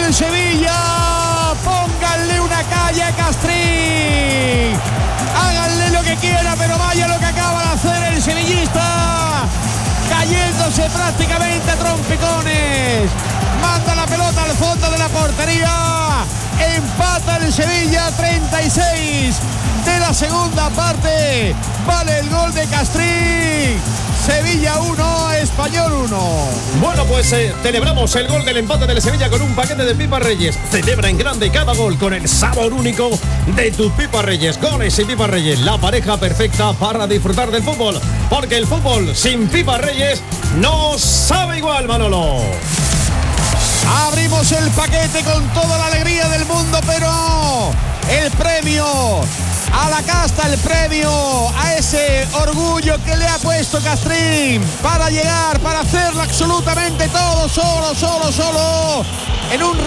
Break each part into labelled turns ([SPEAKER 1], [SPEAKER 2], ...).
[SPEAKER 1] el Sevilla. Pónganle una calle a Castrín. Háganle lo que quiera, pero vaya lo que acaba de hacer el sevillista. Cayéndose prácticamente a trompicones. Manda la pelota al fondo de la portería. Empata el Sevilla, 36 de la segunda parte. Vale el gol de Castrín. Sevilla 1, Español 1.
[SPEAKER 2] Bueno, pues celebramos el gol del empate del Sevilla con un paquete de Pipa Reyes. Celebra en grande cada gol con el sabor único de tus Pipa Reyes. Goles y Pipa Reyes, la pareja perfecta para disfrutar del fútbol. Porque el fútbol sin Pipa Reyes no sabe igual, Manolo.
[SPEAKER 1] Abrimos el paquete con toda la alegría del mundo, pero el premio a la casta, el premio a ese orgullo que le ha puesto Castrín para llegar, para hacerlo absolutamente todo solo, en un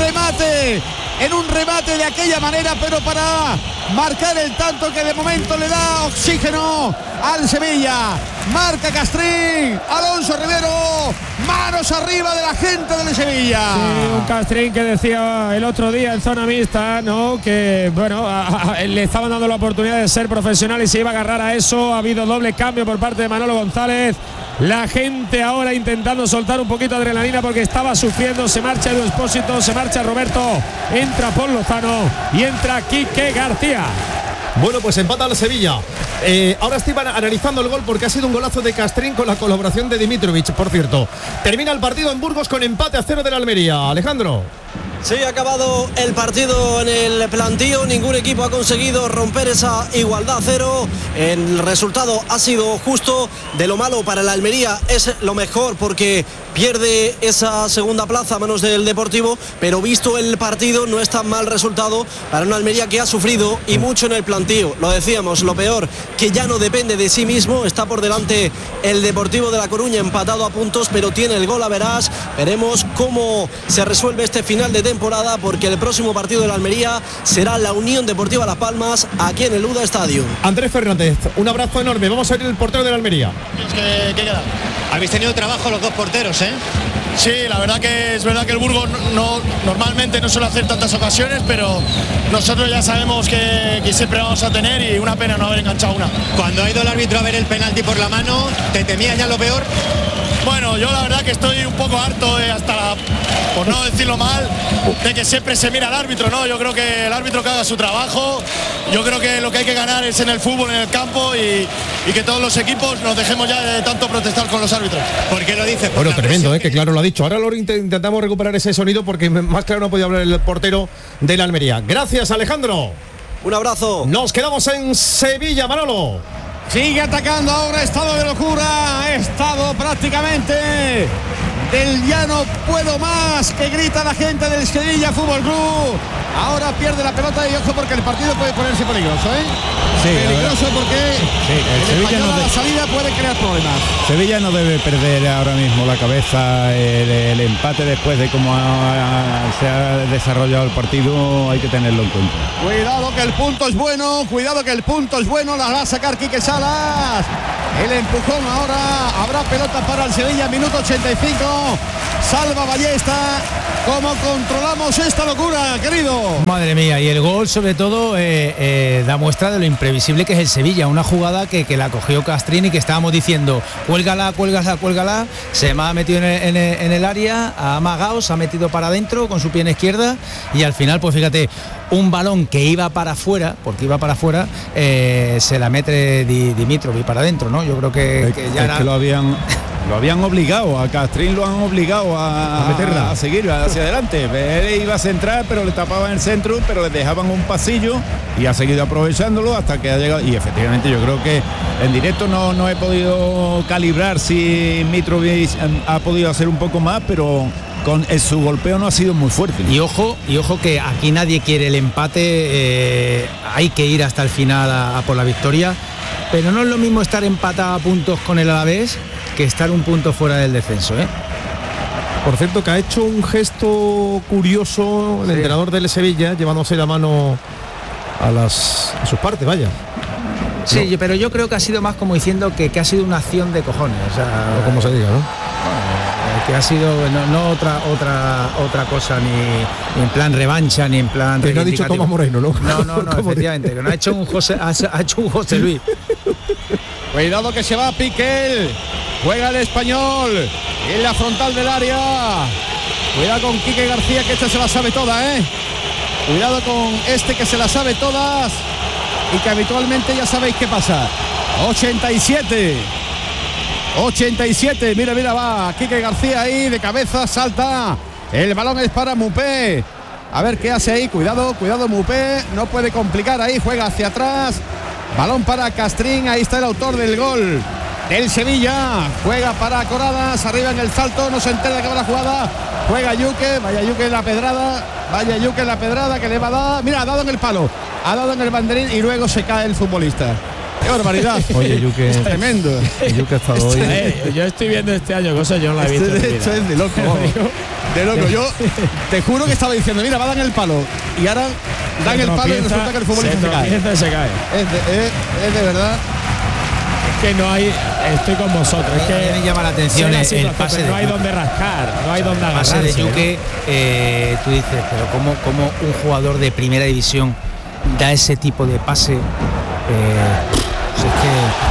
[SPEAKER 1] remate de aquella manera, pero para marcar el tanto que de momento le da oxígeno al Sevilla. Marca Castrín, Alonso Rivero, manos arriba de la gente del Sevilla.
[SPEAKER 3] Sí, un Castrín que decía el otro día en zona mixta, ¿no? Que bueno, le estaban dando la oportunidad de ser profesional y se iba a agarrar a eso. Ha habido doble cambio por parte de Manolo González. La gente ahora intentando soltar un poquito de adrenalina porque estaba sufriendo. Se marcha Edu Expósito, se marcha Roberto, entra Paul Lozano y entra Quique García.
[SPEAKER 2] Bueno, pues empata la Sevilla. Ahora estoy analizando el gol porque ha sido un golazo de Castrín con la colaboración de Dimitrovic, por cierto. Termina el partido en Burgos con empate a 0 de la Almería. Alejandro.
[SPEAKER 4] Sí, ha acabado el partido en el plantío. Ningún equipo ha conseguido romper esa igualdad a 0. El resultado ha sido justo. De lo malo para la Almería es lo mejor porque pierde esa segunda plaza a manos del Deportivo, pero visto el partido no es tan mal resultado para una Almería que ha sufrido y mucho en el plantío. Lo decíamos, lo peor, que ya no depende de sí mismo. Está por delante el Deportivo de La Coruña empatado a puntos, pero tiene el gol a verás. Veremos cómo se resuelve este final de temporada, porque el próximo partido de la Almería será la Unión Deportiva Las Palmas aquí en el UDA Stadium.
[SPEAKER 2] Andrés Fernández, un abrazo enorme. Vamos a ver el portero de la Almería.
[SPEAKER 5] ¿Qué queda? Habéis tenido trabajo los dos porteros, ¿eh? Sí, la verdad que es verdad que el Burgos normalmente no suele hacer tantas ocasiones, pero nosotros ya sabemos que siempre vamos a tener, y una pena no haber enganchado una. Cuando ha ido el árbitro a ver el penalti por la mano, ¿te temías ya lo peor? Bueno, yo la verdad que estoy un poco harto, por no decirlo mal, de que siempre se mira al árbitro, ¿no? Yo creo que el árbitro que haga su trabajo. Yo creo que lo que hay que ganar es en el fútbol, en el campo, y que todos los equipos nos dejemos ya de tanto protestar con los árbitros. ¿Por qué lo dices?
[SPEAKER 2] Bueno, tremendo, que claro lo ha dicho. Ahora lo intentamos recuperar ese sonido porque más claro no podía hablar el portero de la Almería. Gracias, Alejandro.
[SPEAKER 4] Un abrazo.
[SPEAKER 2] Nos quedamos en Sevilla, Manolo.
[SPEAKER 1] Sigue atacando ahora, estado de locura, estado prácticamente del ya no puedo más, que grita la gente del Sevilla Fútbol Club. Ahora pierde la pelota y ojo porque el partido puede ponerse peligroso, ¿eh?
[SPEAKER 6] Sí,
[SPEAKER 1] peligroso porque
[SPEAKER 6] el Sevilla
[SPEAKER 1] a la salida puede crear problemas.
[SPEAKER 6] Sevilla no debe perder ahora mismo la cabeza. El empate después de cómo se ha desarrollado el partido hay que tenerlo en cuenta.
[SPEAKER 1] Cuidado que el punto es bueno, la va a sacar Quique Salas. El empujón ahora, habrá pelota para el Sevilla, minuto 85. Salva Ballesta. ¿Cómo controlamos esta locura, querido?
[SPEAKER 7] Madre mía, y el gol sobre todo da muestra de lo imprevisible que es el Sevilla. Una jugada que la cogió Castrín y que estábamos diciendo, cuélgala. Se me ha metido en el área, ha amagado, se ha metido para adentro con su pierna izquierda y al final, pues fíjate, un balón que iba para afuera, se la mete Dimitrovic para adentro, ¿no? Yo creo que ya era...
[SPEAKER 6] que lo habían obligado, a Castrín lo han obligado a meterla, a seguir hacia adelante. Él iba a centrar, pero le tapaban el centro, pero le dejaban un pasillo y ha seguido aprovechándolo hasta que ha llegado. Y efectivamente yo creo que en directo no he podido calibrar si Mitrovic ha podido hacer un poco más, pero con su golpeo no ha sido muy fuerte.
[SPEAKER 7] Y ojo que aquí nadie quiere el empate, hay que ir hasta el final a por la victoria, pero no es lo mismo estar empatado a puntos con el Alavés que estar un punto fuera del descenso, ¿eh?
[SPEAKER 2] Por cierto, que ha hecho un gesto curioso el entrenador del Sevilla, llevándose la mano a sus partes, vaya.
[SPEAKER 7] Sí, no. Pero yo creo que ha sido más como diciendo que ha sido una acción de cojones, o sea,
[SPEAKER 2] o como se diga, ¿no?
[SPEAKER 7] porque ha sido no otra cosa, ni en plan revancha, ni en plan.
[SPEAKER 2] Que no ha dicho Tomás Moreno, ¿no?
[SPEAKER 7] No, efectivamente, que no ha hecho un José Luis.
[SPEAKER 1] Cuidado que se va Piquel. Juega el Español en la frontal del área. Cuidado con Quique García, que se la sabe toda, ¿eh? Cuidado con este que se la sabe todas y que habitualmente ya sabéis qué pasa. 87, mira, va Quique García ahí de cabeza, salta. El balón es para Mupé. A ver qué hace ahí, cuidado Mupé, no puede complicar ahí, juega hacia atrás. Balón para Castrín, ahí está el autor del gol del Sevilla. Juega para Coradas, arriba en el salto, no se entera de que va la jugada. Juega Yuque, vaya Yuque en la pedrada que le va a dar. Mira, ha dado en el palo, ha dado en el banderín y luego se cae el futbolista. ¡Qué barbaridad!
[SPEAKER 6] Oye, Yuque
[SPEAKER 1] es tremendo.
[SPEAKER 6] Yuque ha estado hoy.
[SPEAKER 3] Yo estoy viendo este año cosas, yo no la he visto.
[SPEAKER 1] Esto es de loco. De loco. Yo te juro que estaba diciendo, mira, va a dar en el palo. Y ahora dan el palo y resulta que el futbolista se cae. Es de verdad.
[SPEAKER 3] Que no hay, estoy con vosotros, es que
[SPEAKER 7] me llama la atención el pase,
[SPEAKER 3] no hay donde rascar, no hay donde agarrarse.
[SPEAKER 7] El pase de Yuque, tú dices, pero cómo un jugador de primera división da ese tipo de pase. Pues es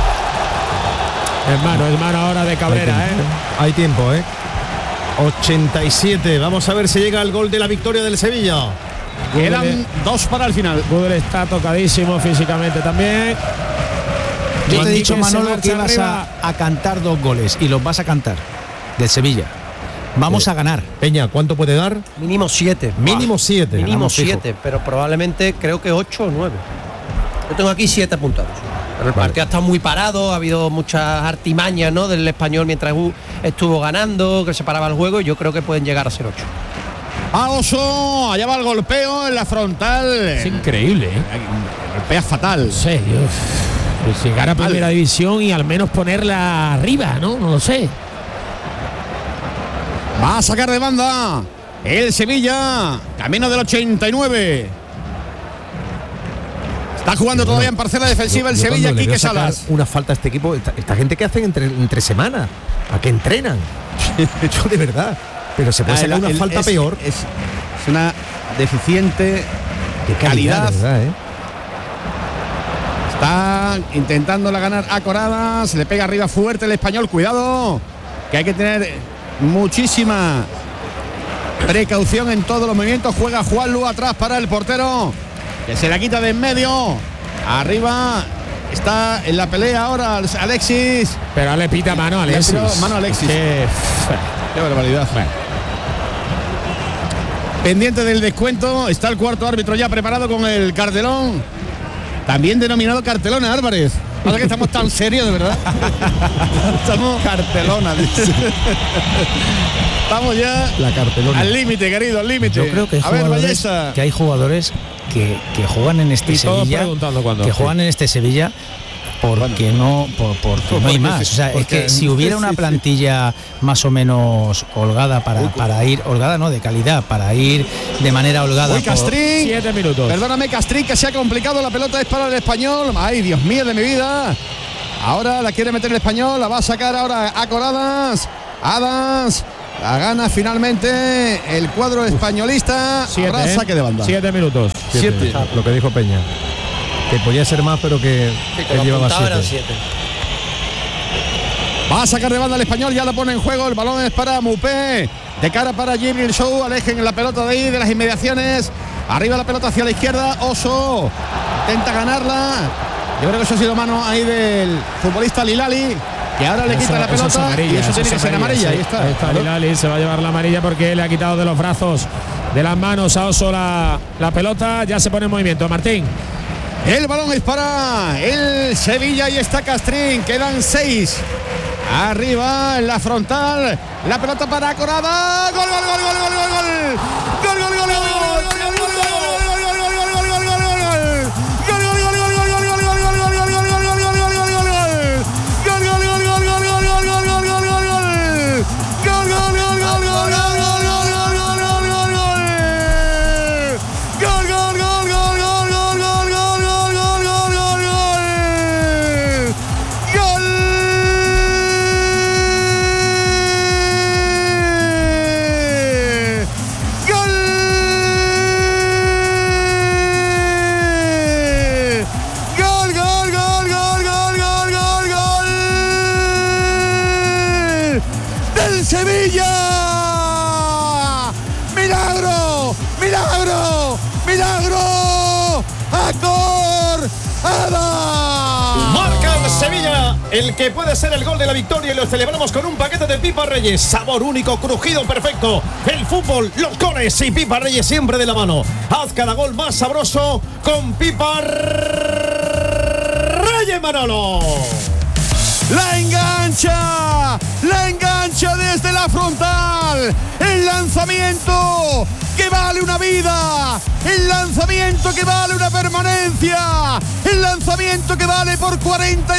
[SPEAKER 3] que es mano ahora de Cabrera,
[SPEAKER 2] hay tiempo, 87. Vamos a ver si llega el gol de la victoria del Sevilla.
[SPEAKER 1] Quedan 2 para el final.
[SPEAKER 3] Gudel está tocadísimo físicamente también.
[SPEAKER 7] Yo te he dicho, Manolo, que ibas a cantar 2 goles y los vas a cantar del Sevilla. Vamos a ganar.
[SPEAKER 2] Peña, ¿cuánto puede dar?
[SPEAKER 4] Mínimo 7.
[SPEAKER 2] Mínimo 7.
[SPEAKER 4] Mínimo 7, pero probablemente creo que 8 o 9. Yo tengo aquí 7 apuntados. Pero el partido ha estado muy parado, ha habido muchas artimañas, ¿no?, del Español mientras estuvo ganando, que se paraba el juego, y yo creo que pueden llegar a ser 8.
[SPEAKER 1] A Oso, allá va el golpeo en la frontal.
[SPEAKER 3] Es increíble,
[SPEAKER 1] golpea fatal.
[SPEAKER 3] No sé, Dios. Llegar a primera división y al menos ponerla arriba, ¿no? No lo sé.
[SPEAKER 1] Va a sacar de banda el Sevilla, camino del 89. Está jugando todavía en parcela defensiva el Sevilla, Quique Salas.
[SPEAKER 2] Una falta a este equipo, esta gente que hacen entre semana, a que entrenan. Yo de verdad. Pero se puede sacar una falta peor.
[SPEAKER 1] Es una deficiente
[SPEAKER 2] de calidad. ¿Verdad,
[SPEAKER 1] Está intentándola ganar a Coradas, le pega arriba fuerte el Español, cuidado, que hay que tener muchísima precaución en todos los movimientos. Juega Juanlu atrás para el portero, que se la quita de en medio. Arriba está en la pelea ahora Alexis.
[SPEAKER 3] Pero le pita mano a Alexis.
[SPEAKER 1] Mano a Alexis. Qué barbaridad. Pendiente del descuento está el cuarto árbitro ya preparado con el cartelón, también denominado cartelona, Álvarez. Ahora que estamos tan serios, de verdad. Estamos cartelona. Estamos ya
[SPEAKER 2] la cartelona
[SPEAKER 1] al límite, querido, al límite.
[SPEAKER 7] Yo creo que hay jugadores que juegan en este Sevilla, juegan en este Sevilla porque no hay más. O sea, es que si hubiera una plantilla más o menos holgada para ir, holgada no, de calidad, para ir de manera holgada.
[SPEAKER 1] Hoy Castrín,
[SPEAKER 3] 7 minutos.
[SPEAKER 1] Perdóname, Castrín, que se ha complicado, la pelota es para el Español. Ay, Dios mío de mi vida. Ahora la quiere meter el Español, la va a sacar ahora a Coradas. Adams la gana finalmente el cuadro españolista. Saque de banda.
[SPEAKER 3] 7 minutos.
[SPEAKER 2] 7. Lo que dijo Peña. Que podía ser más, pero que llevaba 7.
[SPEAKER 1] Va a sacar de banda el Español, ya lo pone en juego. El balón es para Mupé. De cara para Jimmy Show. Alejen la pelota de ahí, de las inmediaciones. Arriba la pelota hacia la izquierda. Oso intenta ganarla. Yo creo que eso ha sido mano ahí del futbolista Lilali, que ahora le quita la pelota amarilla, y eso tiene que ser amarilla.
[SPEAKER 3] Sí.
[SPEAKER 1] Ahí está.
[SPEAKER 3] Lilali se va a llevar la amarilla porque le ha quitado de los brazos, de las manos a Oso la pelota. Ya se pone en movimiento. Martín.
[SPEAKER 1] El balón es para el Sevilla y está Castrín. Quedan 6. Arriba en la frontal. La pelota para Corada. Gol, gol, gol, gol, gol, gol, gol. Gol, gol, gol, gol, gol. ¡Milagro! ¡Acordada!
[SPEAKER 2] Marca el Sevilla, el que puede ser el gol de la victoria, y lo celebramos con un paquete de Pipa Reyes. Sabor único, crujido perfecto. El fútbol, los goles y Pipa Reyes siempre de la mano. Haz cada gol más sabroso con Pipa Reyes, Manolo.
[SPEAKER 1] La engancha desde la frontal. El lanzamiento que vale una vida. El lanzamiento que vale una permanencia. El lanzamiento que vale por 40,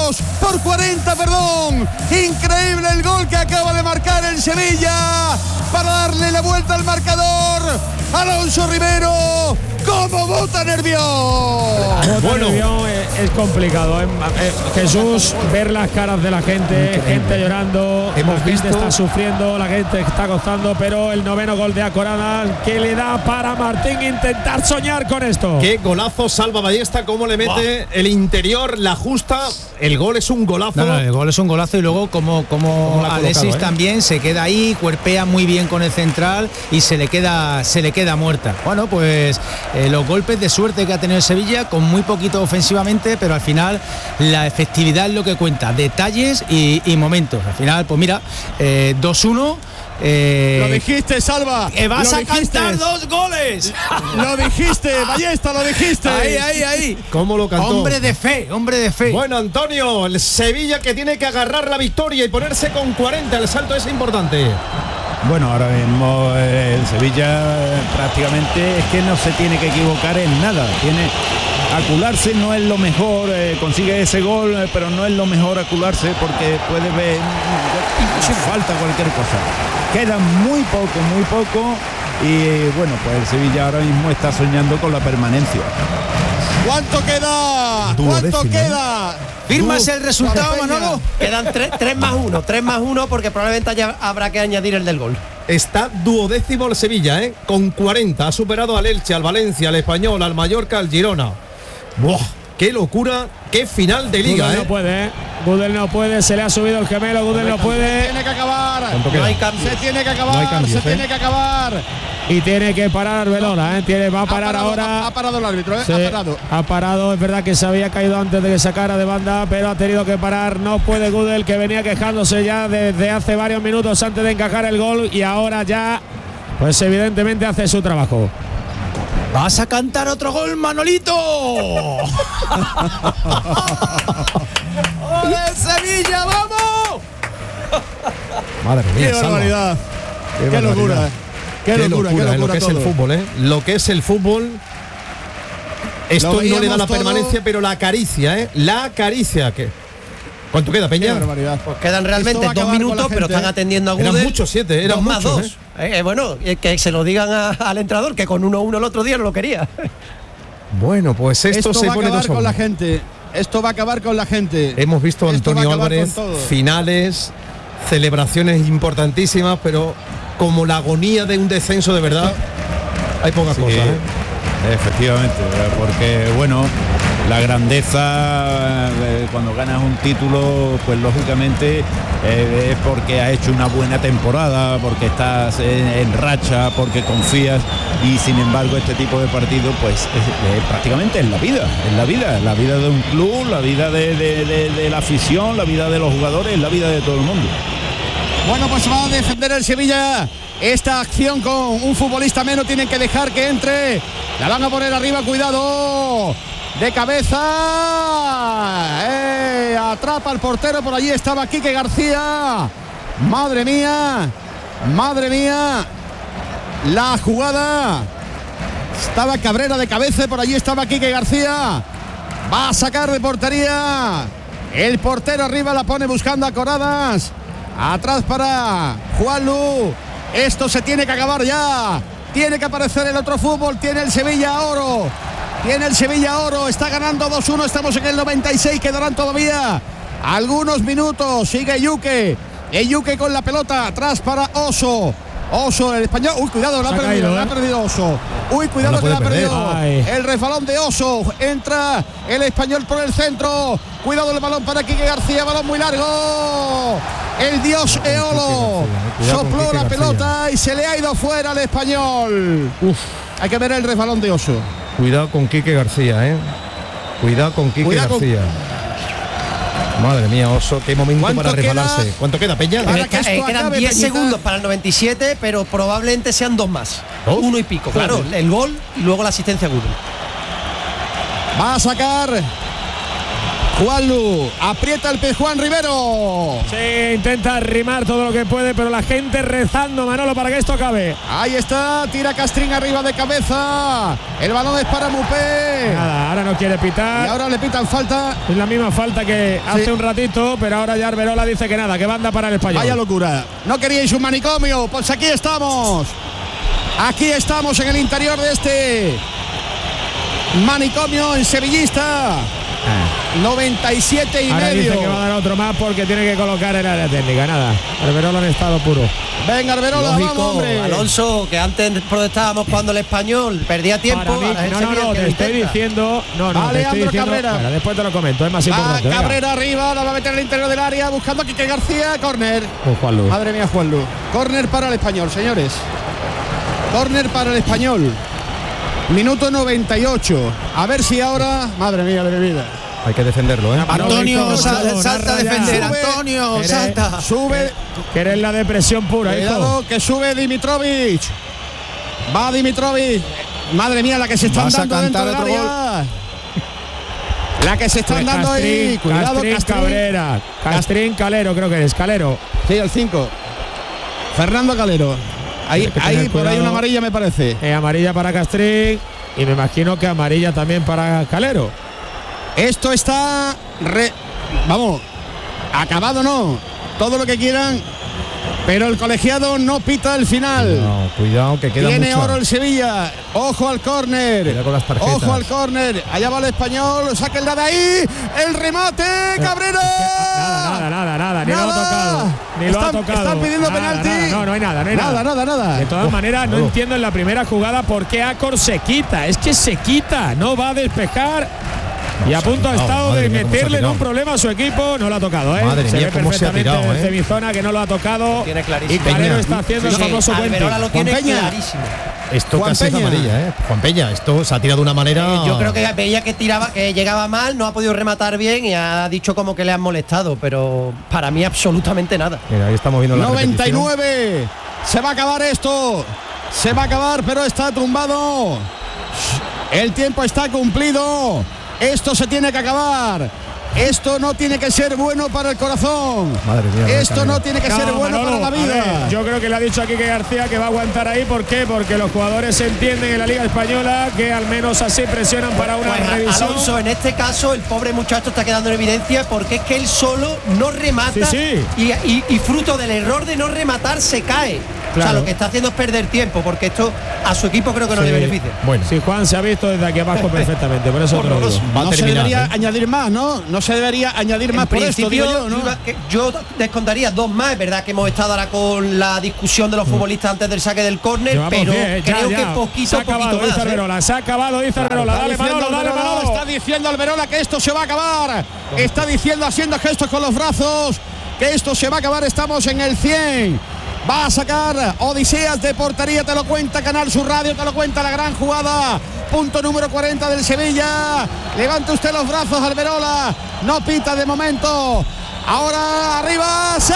[SPEAKER 1] perdón. Increíble el gol que acaba de marcar el Sevilla para darle la vuelta al marcador. Alonso Rivero, como bota nervioso.
[SPEAKER 3] Bueno, es complicado. Jesús, ver las caras de la gente, gente llorando, la gente está sufriendo, la gente está gozando, pero el noveno gol de Acorada que le da para Martín intentar soñar con esto.
[SPEAKER 2] Qué golazo Salva Ballesta, cómo le mete el interior, la justa. El gol es un golazo.
[SPEAKER 7] No, el gol es un golazo, y luego como Alexis también se queda ahí, cuerpea muy bien con el central y se le queda muerta. Bueno, pues los golpes de suerte que ha tenido el Sevilla, con muy poquito ofensivamente, pero al final la efectividad es lo que cuenta, detalles y momentos. Al final, pues mira, 2-1.
[SPEAKER 1] Lo dijiste, Salva.
[SPEAKER 7] Que vas a cantar 2 goles.
[SPEAKER 1] Lo dijiste, Ballesta, lo dijiste.
[SPEAKER 7] Ahí.
[SPEAKER 2] ¿Cómo lo cantó?
[SPEAKER 7] Hombre de fe.
[SPEAKER 2] Bueno, Antonio, el Sevilla que tiene que agarrar la victoria y ponerse con 40. El salto es importante.
[SPEAKER 6] Bueno, ahora mismo el Sevilla prácticamente es que no se tiene que equivocar en nada. Acularse no es lo mejor, consigue ese gol, pero no es lo mejor acularse, porque puede ver falta cualquier cosa. Queda muy poco, y bueno, pues el Sevilla ahora mismo está soñando con la permanencia.
[SPEAKER 1] ¿Cuánto queda? ¿Cuánto queda?
[SPEAKER 7] ¿Firmas el resultado, Manolo?
[SPEAKER 4] Quedan 3 más 1, porque probablemente habrá que añadir el del gol.
[SPEAKER 2] Está duodécimo el Sevilla, con 40. Ha superado al Elche, al Valencia, al Español, al Mallorca, al Girona. ¡Buah! ¡Qué locura! ¡Qué final de liga!
[SPEAKER 3] No puede, Gudel no puede, se le ha subido el gemelo, Gudel no puede.
[SPEAKER 1] Tiene que acabar.
[SPEAKER 2] No hay cambio.
[SPEAKER 1] Se tiene que acabar, tiene que acabar.
[SPEAKER 3] Y tiene que parar Arbelola, va a parar ahora.
[SPEAKER 1] Ha parado el árbitro,
[SPEAKER 3] Sí, ha parado, es verdad que se había caído antes de que sacara de banda, pero ha tenido que parar. No puede Gudel, que venía quejándose ya desde hace varios minutos antes de encajar el gol, y ahora ya, pues evidentemente hace su trabajo.
[SPEAKER 7] ¿Vas a cantar otro gol, Manolito? ¡Ole, Sevilla, vamos!
[SPEAKER 2] Madre mía,
[SPEAKER 1] ¡Qué barbaridad! ¡Qué locura! ¡Qué locura
[SPEAKER 2] lo que es el fútbol, Lo que es el fútbol. Esto no le da la permanencia, pero la acaricia, La acaricia. ¿Cuánto queda, Peña?
[SPEAKER 4] Pues quedan realmente 2 minutos, pero están atendiendo a Gudel.
[SPEAKER 2] Eran muchos, 7, eran muchos.
[SPEAKER 4] 2. Bueno, que se lo digan al entrenador, que con 1-1 el otro día no lo quería.
[SPEAKER 2] Bueno, pues esto se
[SPEAKER 1] va a
[SPEAKER 2] pone
[SPEAKER 1] acabar
[SPEAKER 2] 2-1.
[SPEAKER 1] con la gente. Esto va a acabar con la gente.
[SPEAKER 2] Hemos visto a Antonio Álvarez, finales, celebraciones importantísimas, pero como la agonía de un descenso de verdad, hay pocas cosas.
[SPEAKER 6] Efectivamente, porque bueno, la grandeza cuando ganas un título, pues lógicamente es porque has hecho una buena temporada, porque estás en racha, porque confías, y sin embargo este tipo de partidos pues es prácticamente la vida de un club, la vida de la afición, la vida de los jugadores, la vida de todo el mundo.
[SPEAKER 1] Bueno, pues va a defender el Sevilla esta acción con un futbolista menos. Tienen que dejar que entre. La van a poner arriba, cuidado. De cabeza. Atrapa al portero. Por allí estaba Quique García. Madre mía. La jugada. Estaba Cabrera de cabeza. Por allí estaba Quique García. Va a sacar de portería. El portero arriba la pone buscando a Coradas. Atrás para Juanlu. Esto se tiene que acabar ya. Tiene que aparecer el otro fútbol. Tiene el Sevilla oro. Está ganando 2-1. Estamos en el 96. Quedarán todavía algunos minutos. Sigue Yuque. Yuque con la pelota. Atrás para Oso. El español. Uy, cuidado, la ha perdido Oso. Uy, cuidado que la ha perdido. El resbalón de Oso. Entra el español por el centro. Cuidado el balón para Quique García. Balón muy largo. El dios Eolo sopló la pelota y se le ha ido fuera al español. Hay que ver el resbalón de Oso.
[SPEAKER 2] Cuidado con Quique García, Cuidado con Quique García. Madre mía, Oso, qué momento para resbalarse. ¿Cuánto queda, Peña?
[SPEAKER 8] Quedan 10 segundos para el 97, pero probablemente sean 2 más. 1 y pico, claro. El gol y luego la asistencia a Google.
[SPEAKER 1] Va a sacar Juanlu, aprieta el Juan Rivero.
[SPEAKER 3] Sí, intenta arrimar todo lo que puede, pero la gente rezando, Manolo, para que esto acabe.
[SPEAKER 1] Ahí está, tira Castrín arriba de cabeza. El balón es para Mupé.
[SPEAKER 3] Nada, ahora no quiere pitar.
[SPEAKER 1] Y ahora le pitan falta.
[SPEAKER 3] Es la misma falta que hace un ratito, pero ahora ya Arberola dice que nada, que banda para el Español.
[SPEAKER 1] Vaya locura. No queríais un manicomio, pues aquí estamos. Aquí estamos en el interior de este manicomio en sevillista. 97 y
[SPEAKER 3] ahora
[SPEAKER 1] medio.
[SPEAKER 3] Dice que va a dar otro más porque tiene que colocar el área técnica. Nada, Arberola en estado puro.
[SPEAKER 1] Venga, Arberola,
[SPEAKER 8] lógico,
[SPEAKER 1] vamos, hombre.
[SPEAKER 8] Alonso, que antes protestábamos cuando el Español perdía tiempo.
[SPEAKER 3] Mí, no, te estoy diciendo.
[SPEAKER 1] Vale, Andro Cabrera.
[SPEAKER 3] Bueno, después te lo comento, es más importante.
[SPEAKER 1] Cabrera arriba, la va a meter al interior del área, buscando a Quique García. Córner.
[SPEAKER 3] Juanlu.
[SPEAKER 1] Madre mía, Juanlu. Córner para el Español, señores. Córner para el Español. Minuto 98. A ver si ahora. Madre mía de mi vida.
[SPEAKER 2] Hay que defenderlo,
[SPEAKER 8] Antonio, salta a defender. Antonio, salta.
[SPEAKER 1] Sube.
[SPEAKER 3] Que eres la depresión pura.
[SPEAKER 1] Cuidado, que sube Dimitrovic. Va Dimitrovic. Madre mía, la que se están dando dentro del área. La que se están dando ahí. Cuidado,
[SPEAKER 3] Castrín Cabrera. Castrín Calero, creo que es. Calero.
[SPEAKER 1] Sí, el 5. Fernando Calero. Ahí por ahí una amarilla, me parece.
[SPEAKER 3] Amarilla para Castrín. Y me imagino que amarilla también para Calero.
[SPEAKER 1] Esto está vamos, acabado no, todo lo que quieran, pero el colegiado no pita el final.
[SPEAKER 2] No, cuidado que queda
[SPEAKER 1] Tiene
[SPEAKER 2] mucho.
[SPEAKER 1] oro el Sevilla. Ojo al córner. Ojo al córner. Allá va el Español. Saca el de ahí. El remate. Cabrera.
[SPEAKER 3] Nada. Ni lo ha tocado. Ni lo ha tocado.
[SPEAKER 1] Están pidiendo penalti.
[SPEAKER 3] No hay nada.
[SPEAKER 1] Nada.
[SPEAKER 3] De todas maneras, no entiendo en la primera jugada por qué Acor se quita. Es que se quita. No va a despejar. Y a punto ha estado de meterle en un problema a su equipo. No lo ha tocado,
[SPEAKER 2] Madre
[SPEAKER 3] se
[SPEAKER 2] mía,
[SPEAKER 3] ve
[SPEAKER 2] cómo se ha
[SPEAKER 3] perfectamente
[SPEAKER 2] tirado,
[SPEAKER 3] desde mi zona que no lo ha tocado.
[SPEAKER 8] Tiene clarísimo.
[SPEAKER 3] Y Calero está haciendo el famoso puente.
[SPEAKER 8] Arberola lo tiene clarísimo.
[SPEAKER 2] Esto casi es amarilla, Juan Peña, esto se ha tirado de una manera.
[SPEAKER 8] Yo creo que veía que tiraba, que llegaba mal, no ha podido rematar bien y ha dicho como que le han molestado, pero para mí absolutamente nada.
[SPEAKER 2] Mira, ahí estamos viendo la
[SPEAKER 1] 99.
[SPEAKER 2] repetición.
[SPEAKER 1] Se va a acabar esto. Se va a acabar, pero está tumbado. El tiempo está cumplido. Esto se tiene que acabar. Esto no tiene que ser bueno para el corazón.
[SPEAKER 2] Madre mía,
[SPEAKER 1] esto no tiene que ser bueno para la vida.
[SPEAKER 3] Ver, yo creo que le ha dicho aquí que García que va a aguantar ahí. ¿Por qué? Porque los jugadores entienden en la Liga Española que al menos así presionan para una revisión.
[SPEAKER 8] Alonso, en este caso el pobre muchacho está quedando en evidencia porque es que él solo no remata.
[SPEAKER 3] Sí.
[SPEAKER 8] Y fruto del error de no rematar se cae. Claro. O sea, lo que está haciendo es perder tiempo, porque esto a su equipo creo que no le beneficia.
[SPEAKER 3] Bueno, sí, Juan se ha visto desde aquí abajo perfectamente, por eso te lo digo.
[SPEAKER 1] No se debería añadir más, ¿no? No se debería añadir más por esto, digo yo, ¿no?
[SPEAKER 8] Yo descontaría 2 más, es verdad que hemos estado ahora con la discusión de los futbolistas antes del saque del córner, pero creo que poquito más.
[SPEAKER 3] Se ha acabado, dice Arberola. Dale, Manolo.
[SPEAKER 1] Está diciendo Arberola que esto se va a acabar. Está diciendo, haciendo gestos con los brazos, que esto se va a acabar. Estamos en el 100. Va a sacar Odiseas de portería, te lo cuenta Canal Sur Radio, te lo cuenta la gran jugada. Punto número 40 del Sevilla. Levante usted los brazos, Arberola. No pita de momento. Ahora arriba, se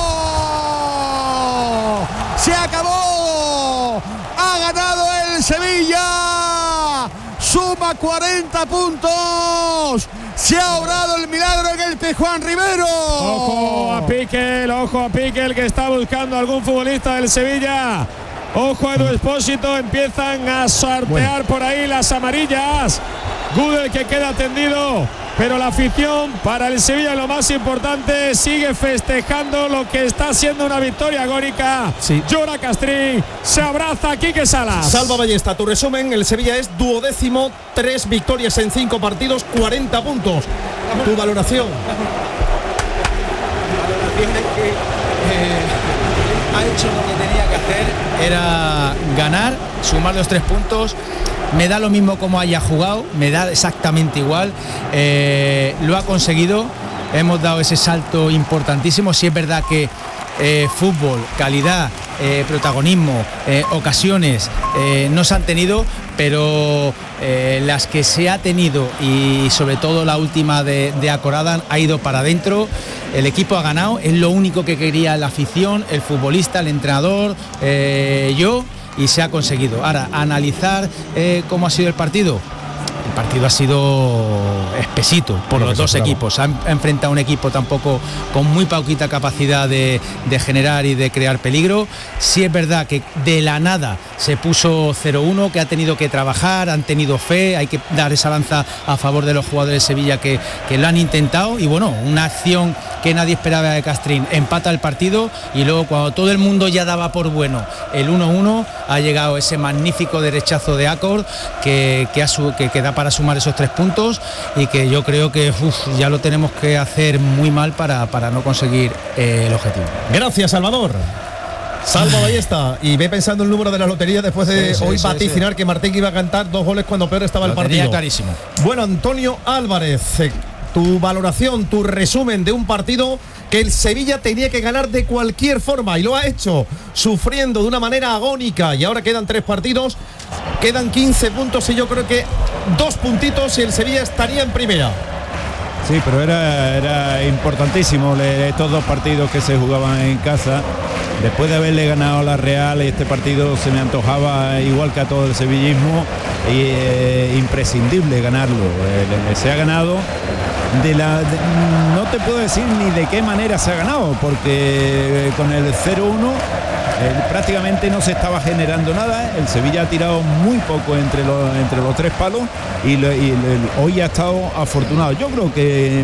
[SPEAKER 1] acabó. Se acabó. Ha ganado el Sevilla. Suma 40 puntos. Se ha obrado el milagro en el Juan Rivero.
[SPEAKER 3] Ojo a Piquel, que está buscando algún futbolista del Sevilla. Ojo a Edu Expósito, empiezan a sortear por ahí las amarillas. Gudel que queda tendido, pero la afición para el Sevilla, lo más importante, sigue festejando lo que está siendo una victoria agónica.
[SPEAKER 2] Sí.
[SPEAKER 3] Llora Castrín, se abraza a Quique Salas.
[SPEAKER 2] Salva Ballesta, tu resumen: el Sevilla es 12º, 3 victorias en 5 partidos, 40 puntos. Tu valoración.
[SPEAKER 7] Ha hecho lo que tenía que hacer, era ganar, sumar los 3 puntos. Me da lo mismo como haya jugado, me da exactamente igual. Lo ha conseguido, hemos dado ese salto importantísimo. Sí es verdad que fútbol, calidad, protagonismo, ocasiones no se han tenido, pero las que se ha tenido, y sobre todo la última de Acorada, ha ido para adentro. El equipo ha ganado, es lo único que quería la afición, el futbolista, el entrenador, yo, y se ha conseguido. Ahora, analizar cómo ha sido el partido. El partido ha sido espesito por los dos equipos. Ha enfrentado a un equipo tampoco con muy poquita capacidad de generar y de crear peligro. Sí es verdad que de la nada se puso 0-1, que ha tenido que trabajar, han tenido fe, hay que dar esa lanza a favor de los jugadores de Sevilla que lo han intentado, y bueno, una acción que nadie esperaba de Castrín, empata el partido, y luego cuando todo el mundo ya daba por bueno el 1-1, ha llegado ese magnífico derechazo de Acor que da para sumar esos 3 puntos, y que yo creo que ya lo tenemos que hacer muy mal para no conseguir el objetivo.
[SPEAKER 2] Gracias, Salvador. Salva Ballesta, y ve pensando el número de la lotería después de hoy vaticinar que Martín iba a cantar 2 goles cuando peor estaba el partido.
[SPEAKER 7] Clarísimo.
[SPEAKER 2] Bueno, Antonio Álvarez, tu valoración, tu resumen de un partido que el Sevilla tenía que ganar de cualquier forma, y lo ha hecho sufriendo de una manera agónica, y ahora quedan 3 partidos, quedan 15 puntos, y yo creo que 2 puntitos y el Sevilla estaría en primera.
[SPEAKER 6] Sí, pero era importantísimo estos 2 partidos que se jugaban en casa. Después de haberle ganado a la Real, este partido se me antojaba, igual que a todo el sevillismo, imprescindible ganarlo. Se ha ganado no te puedo decir ni de qué manera se ha ganado, porque con el 0-1 prácticamente no se estaba generando nada. El Sevilla ha tirado muy poco entre los 3 palos, y hoy ha estado afortunado. Yo creo que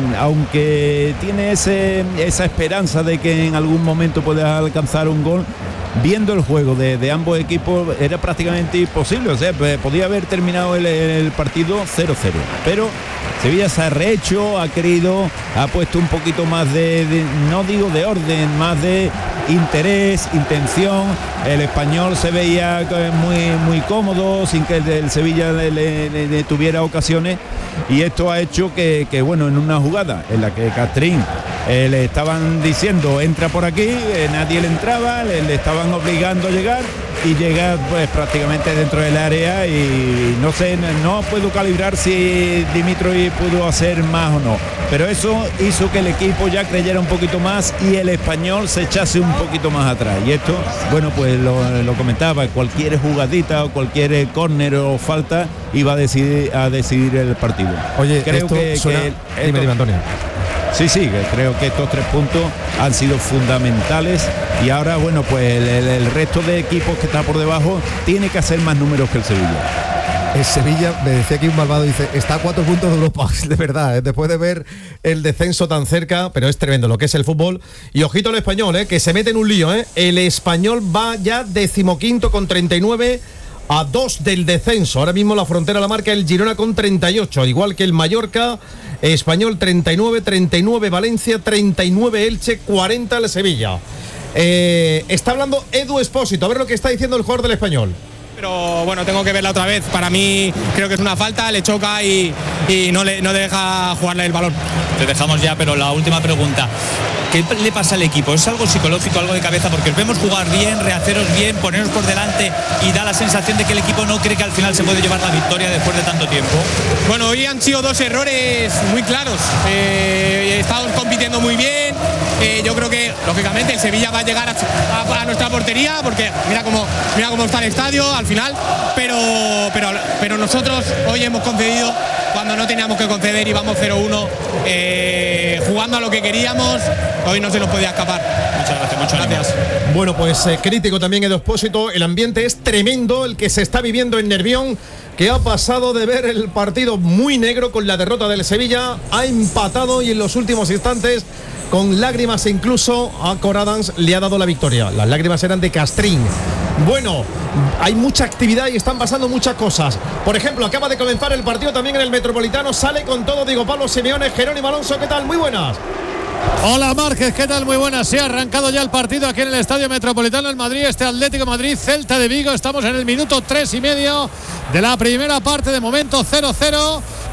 [SPEAKER 6] aunque tiene esa esperanza de que en algún momento pueda alcanzar un gol, viendo el juego de ambos equipos era prácticamente imposible. O sea, podía haber terminado el partido 0-0, pero Sevilla se ha rehecho, ha querido, ha puesto un poquito más no digo de orden, más de interés, intención. El Español se veía muy cómodo, sin que el Sevilla le tuviera ocasiones, y esto ha hecho que bueno, en una jugada en la que Castrín le estaban diciendo entra por aquí, nadie le entraba, le estaban obligando a llegar, y llega pues prácticamente dentro del área, y no sé, no puedo calibrar si Dimitrovic pudo hacer más o no, pero eso hizo que el equipo ya creyera un poquito más y el Español se echase un poquito más atrás, y esto, bueno, pues lo comentaba, cualquier jugadita o cualquier córner o falta iba a decidir el partido.
[SPEAKER 2] Oye,
[SPEAKER 6] creo que
[SPEAKER 2] dime, Antonio.
[SPEAKER 6] Sí, creo que estos 3 puntos han sido fundamentales, y ahora, bueno, pues el resto de equipos que está por debajo tiene que hacer más números que el Sevilla.
[SPEAKER 2] El Sevilla, me decía aquí un malvado, dice, está a 4 puntos de Europa, de verdad, después de ver el descenso tan cerca, pero es tremendo lo que es el fútbol. Y ojito al Español, que se mete en un lío, el Español va ya 15º con 39, a 2 del descenso. Ahora mismo la frontera la marca el Girona con 38, igual que el Mallorca. Español 39 Valencia, 39 Elche, 40 el Sevilla. Está hablando Edu Espósito, a ver lo que está diciendo el jugador del Español.
[SPEAKER 9] Pero bueno, tengo que verla otra vez. Para mí creo que es una falta, le choca y no deja jugarle el balón.
[SPEAKER 10] Te dejamos ya, pero la última pregunta. ¿Qué le pasa al equipo? ¿Es algo psicológico, algo de cabeza? Porque os vemos jugar bien, rehaceros bien, poneros por delante, y da la sensación de que el equipo no cree que al final se puede llevar la victoria después de tanto tiempo.
[SPEAKER 9] Bueno, hoy han sido 2 errores muy claros. Estamos compitiendo muy bien. Yo creo que, lógicamente, el Sevilla va a llegar a nuestra portería, porque mira cómo está el estadio al final. Pero nosotros hoy hemos concedido cuando no teníamos que conceder, y vamos 0-1, jugando a lo que queríamos. Hoy no se nos podía escapar. Muchas gracias.
[SPEAKER 2] Bueno, pues crítico también Edu Espósito. El ambiente es tremendo el que se está viviendo en Nervión, que ha pasado de ver el partido muy negro con la derrota del Sevilla, ha empatado, y en los últimos instantes, con lágrimas incluso, a Coradans le ha dado la victoria. Las lágrimas eran de Castrín. Bueno, hay mucha actividad y están pasando muchas cosas. Por ejemplo, acaba de comenzar el partido también en el Metropolitano. Sale con todo Diego Pablo Simeone. Jerónimo Alonso, ¿qué tal? Muy buenas.
[SPEAKER 11] Hola Márquez, ¿qué tal? Muy buenas. Se ha arrancado ya el partido aquí en el Estadio Metropolitano en Madrid, Atlético de Madrid, Celta de Vigo. Estamos en el minuto 3 y medio de la primera parte. De momento 0-0,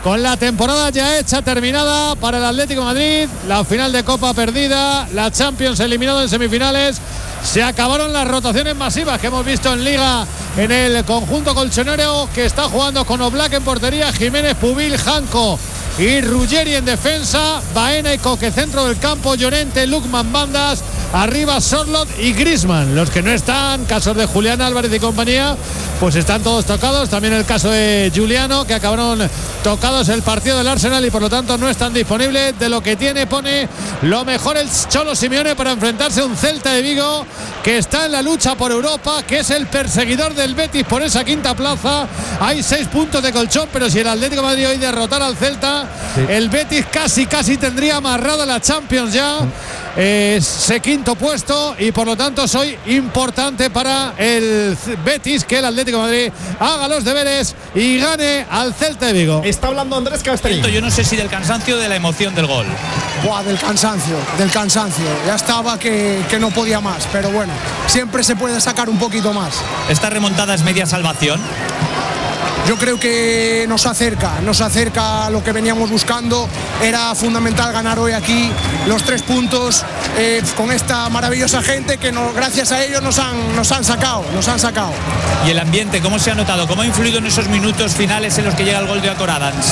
[SPEAKER 11] con la temporada ya hecha, terminada para el Atlético de Madrid, la final de Copa perdida, la Champions eliminado en semifinales. Se acabaron las rotaciones masivas que hemos visto en Liga en el conjunto colchonero, que está jugando con Oblak en portería, Jiménez, Pubil, Janko y Ruggeri en defensa, Baena y Coque centro del campo, Llorente, Lukman bandas, arriba Sorloth y Griezmann. Los que no están, casos de Julián Álvarez y compañía, pues están todos tocados. También el caso de Giuliano, que acabaron tocados el partido del Arsenal y por lo tanto no están disponibles. De lo que tiene, pone lo mejor el Cholo Simeone para enfrentarse a un Celta de Vigo que está en la lucha por Europa, que es el perseguidor del Betis por esa quinta plaza. Hay 6 puntos de colchón, pero si el Atlético de Madrid hoy derrotara al Celta, el Betis casi tendría amarrada la Champions ya. Ese quinto puesto, y por lo tanto soy importante para el Betis que el Atlético de Madrid haga los deberes y gane al Celta de Vigo.
[SPEAKER 2] Está hablando Andrés Castrín.
[SPEAKER 10] Yo no sé si del cansancio o de la emoción del gol.
[SPEAKER 12] Buah, del cansancio. Ya estaba que no podía más, pero bueno, siempre se puede sacar un poquito más.
[SPEAKER 10] ¿Esta remontada es media salvación?
[SPEAKER 12] Yo creo que nos acerca a lo que veníamos buscando. Era fundamental ganar hoy aquí los 3 puntos con esta maravillosa gente que gracias a ellos nos han sacado.
[SPEAKER 10] ¿Y el ambiente cómo se ha notado? ¿Cómo ha influido en esos minutos finales en los que llega el gol de Aitor Adams?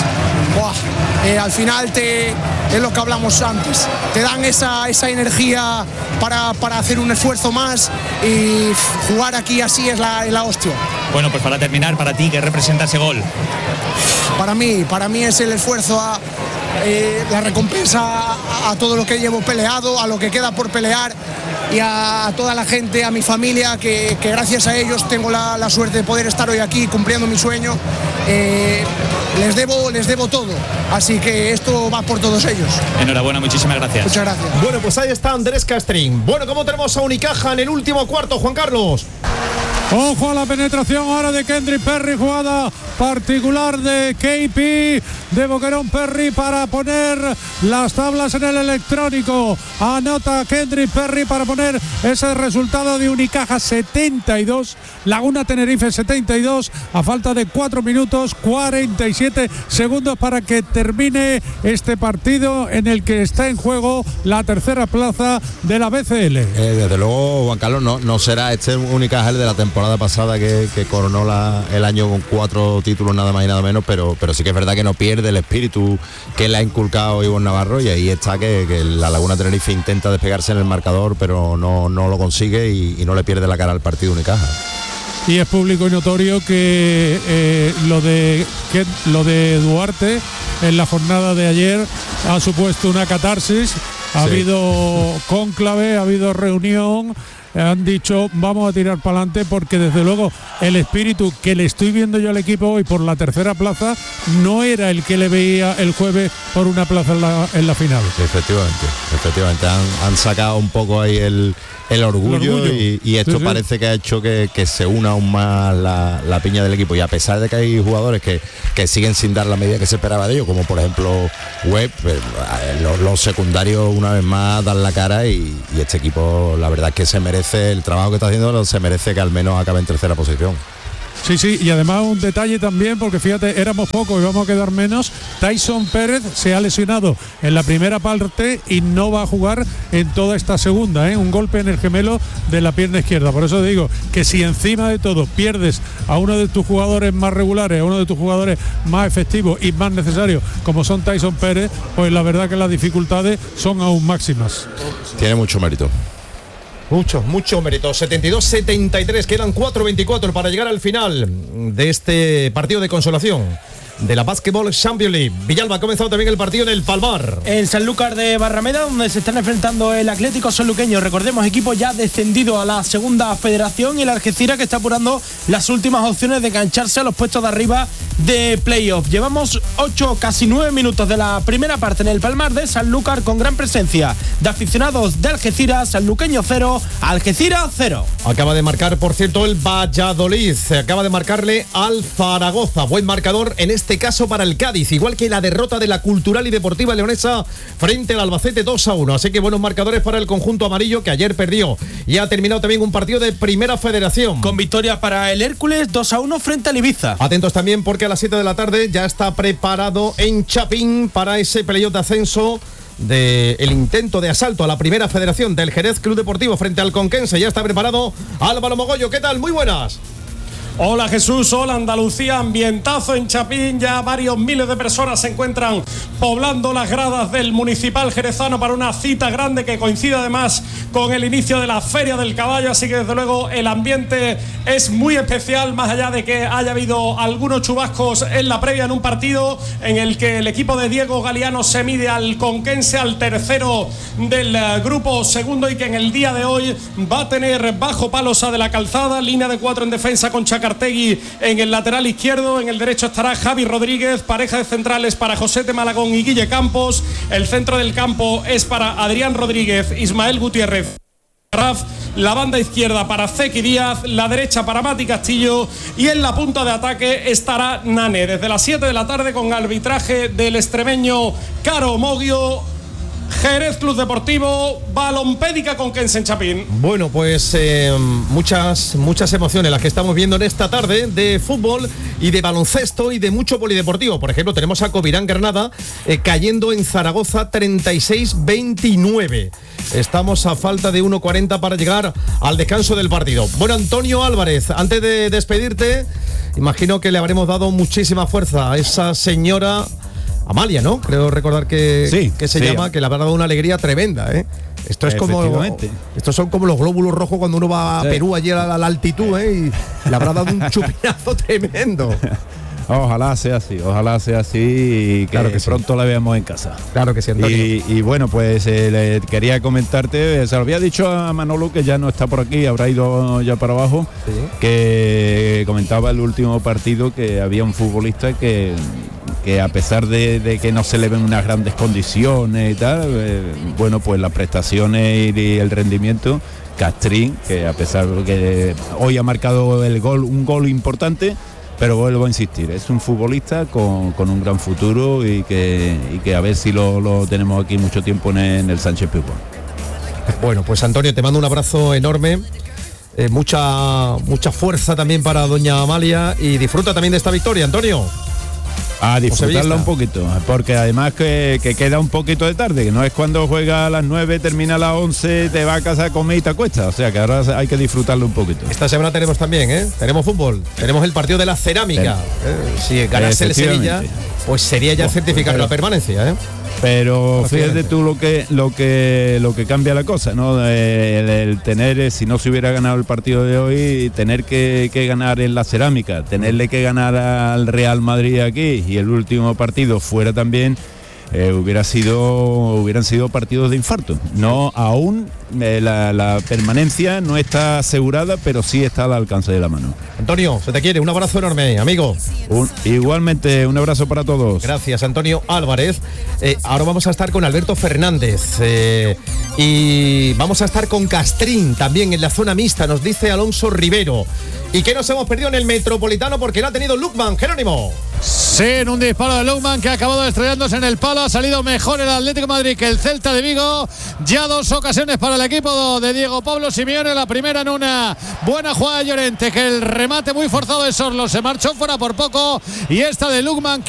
[SPEAKER 12] Al final es lo que hablamos antes, te dan esa energía para hacer un esfuerzo más, y jugar aquí así es la hostia.
[SPEAKER 10] Bueno, pues para terminar, para ti, ¿qué representa ese gol?
[SPEAKER 12] Para mí es el esfuerzo, la recompensa a todo lo que llevo peleado, a lo que queda por pelear, y a toda la gente, a mi familia, que gracias a ellos tengo la suerte de poder estar hoy aquí cumpliendo mi sueño. Les debo todo, así que esto va por todos ellos.
[SPEAKER 10] Enhorabuena, muchísimas gracias.
[SPEAKER 12] Muchas gracias.
[SPEAKER 2] Bueno, pues ahí está Andrés Castrín. Bueno, ¿cómo tenemos a Unicaja en el último cuarto, Juan Carlos?
[SPEAKER 11] Ojo a la penetración ahora de Kendrick Perry, jugada particular de KP, de Boquerón Perry para poner las tablas en el electrónico. Anota Kendrick Perry para poner ese resultado de Unicaja 72, Laguna Tenerife 72, a falta de 4 minutos 47 segundos para que termine este partido en el que está en juego la tercera plaza de la BCL.
[SPEAKER 13] Desde luego, Juan Carlos, no será este Unicaja el de la temporada pasada que coronó el año con 4 títulos nada más y nada menos, pero sí que es verdad que no pierde el espíritu que le ha inculcado Ivonne Navarro, y ahí está que la Laguna Tenerife intenta despegarse en el marcador, pero no lo consigue y no le pierde la cara al partido Unicaja.
[SPEAKER 11] Y es público y notorio que lo de Duarte en la jornada de ayer ha supuesto una catarsis. Ha habido cónclave, ha habido reunión, han dicho vamos a tirar para adelante, porque desde luego el espíritu que le estoy viendo yo al equipo hoy por la tercera plaza no era el que le veía el jueves por una plaza en la final.
[SPEAKER 13] Efectivamente han sacado un poco ahí el orgullo y esto parece que ha hecho que se una aún más la piña del equipo, y a pesar de que hay jugadores que siguen sin dar la medida que se esperaba de ellos, como por ejemplo Webb, los secundarios una vez más dan la cara, y este equipo la verdad es que se merece el trabajo que está haciendo, se merece que al menos acabe en tercera posición.
[SPEAKER 11] Sí, y además un detalle también, porque fíjate, éramos pocos y vamos a quedar menos. Tyson Pérez se ha lesionado en la primera parte y no va a jugar en toda esta segunda, un golpe en el gemelo de la pierna izquierda. Por eso digo que si encima de todo pierdes a uno de tus jugadores más regulares, a uno de tus jugadores más efectivos y más necesarios, como son Tyson Pérez, pues la verdad que las dificultades son aún máximas.
[SPEAKER 13] Tiene mucho mérito.
[SPEAKER 2] Mucho mérito. 72-73, quedan 4:24 para llegar al final de este partido de consolación de la Basketball Champions League. Villalba, ha comenzado también el partido en el Palmar.
[SPEAKER 8] En Sanlúcar de Barrameda, donde se están enfrentando el Atlético sanluqueño. Recordemos, equipo ya descendido a la segunda federación, y el Algeciras que está apurando las últimas opciones de engancharse a los puestos de arriba de playoff. Llevamos 8, casi 9 minutos de la primera parte en el Palmar de Sanlúcar, con gran presencia de aficionados de Algeciras. Sanluqueño 0, Algeciras 0.
[SPEAKER 2] Acaba de marcar, por cierto, el Valladolid. Acaba de marcarle al Zaragoza. Buen marcador en este caso para el Cádiz, igual que la derrota de la Cultural y Deportiva Leonesa frente al Albacete 2-1. Así que buenos marcadores para el conjunto amarillo, que ayer perdió. Y ha terminado también un partido de Primera Federación,
[SPEAKER 8] con victoria para el Hércules 2-1 frente al Ibiza.
[SPEAKER 2] Atentos también porque que a las 7 de la tarde ya está preparado en Chapín para ese playoff de ascenso del intento de asalto a la primera federación del Jerez Club Deportivo frente al Conquense. Ya está preparado Álvaro Mogollo. ¿Qué tal? Muy buenas.
[SPEAKER 14] Hola Jesús, hola Andalucía, ambientazo en Chapín, ya varios miles de personas se encuentran poblando las gradas del Municipal jerezano para una cita grande que coincide además con el inicio de la Feria del Caballo, así que desde luego el ambiente es muy especial, más allá de que haya habido algunos chubascos en la previa en un partido en el que el equipo de Diego Galiano se mide al Conquense, al tercero del grupo segundo, y que en el día de hoy va a tener bajo Palosa de la Calzada, línea de 4 en defensa con Chacartegui en el lateral izquierdo, en el derecho estará Javi Rodríguez, pareja de centrales para José de Malagón y Guille Campos, el centro del campo es para Adrián Rodríguez, Ismael Gutiérrez, la banda izquierda para Zeki Díaz, la derecha para Mati Castillo, y en la punta de ataque estará Nane. Desde las 7 de la tarde, con arbitraje del extremeño Caro Moguio, Jerez Club Deportivo, Balompédica Conquense en Chapín.
[SPEAKER 2] Bueno, pues muchas emociones las que estamos viendo en esta tarde de fútbol y de baloncesto y de mucho polideportivo. Por ejemplo, tenemos a Covirán Granada cayendo en Zaragoza 36-29. Estamos a falta de 1:40 para llegar al descanso del partido. Bueno, Antonio Álvarez, antes de despedirte, imagino que le habremos dado muchísima fuerza a esa señora Amalia, ¿no? Creo recordar que se llama, que le habrá dado una alegría tremenda, ¿eh? Esto es como, estos son como los glóbulos rojos cuando uno va a Perú allí a la altitud, ¿eh? Y le habrá dado un chupinazo tremendo.
[SPEAKER 6] Ojalá sea así y que, pronto la veamos en casa.
[SPEAKER 2] Claro que sí, Antonio.
[SPEAKER 6] Y bueno, pues quería comentarte, se lo había dicho a Manolo, que ya no está por aquí, habrá ido ya para abajo, que comentaba el último partido que había un futbolista que a pesar de que no se le ven unas grandes condiciones y tal, bueno, pues las prestaciones y el rendimiento, Castrín, que a pesar de que hoy ha marcado un gol importante, pero vuelvo a insistir, es un futbolista con un gran futuro y que a ver si lo tenemos aquí mucho tiempo en el Sánchez Pizjuán.
[SPEAKER 2] Bueno, pues Antonio, te mando un abrazo enorme, mucha fuerza también para doña Amalia, y disfruta también de esta victoria, Antonio.
[SPEAKER 6] A disfrutarla un poquito, porque además que queda un poquito de tarde, que no es cuando juega a las 9, termina a las 11, te va a casa a comer y te acuestas, o sea que ahora hay que disfrutarlo un poquito.
[SPEAKER 2] Esta semana tenemos también, tenemos fútbol, tenemos el partido de la cerámica, si ganase el Sevilla, pues sería ya certificar la permanencia,
[SPEAKER 6] Pero fíjate tú lo que cambia la cosa, ¿no? El tener, si no se hubiera ganado el partido de hoy, tener que ganar en la cerámica, tenerle que ganar al Real Madrid aquí, y el último partido fuera también, hubieran sido partidos de infarto. No, aún la permanencia no está asegurada, pero sí está al alcance de la mano.
[SPEAKER 2] Antonio, se te quiere, un abrazo enorme, amigo.
[SPEAKER 6] Igualmente, un abrazo para todos.
[SPEAKER 2] Gracias, Antonio Álvarez. Ahora vamos a estar con Alberto Fernández y vamos a estar con Castrín también en la zona mixta, nos dice Alonso Rivero. ¿Y qué nos hemos perdido en el Metropolitano? Porque lo ha tenido Lukman, Jerónimo.
[SPEAKER 11] Sí, en un disparo de Lukman que ha acabado estrellándose en el palo. Ha salido mejor el Atlético de Madrid que el Celta de Vigo. Ya 2 ocasiones para el equipo de Diego Pablo Simeone. La primera en una buena jugada de Llorente, que el remate muy forzado de Sorlo se marchó fuera por poco. Y esta de Lukman,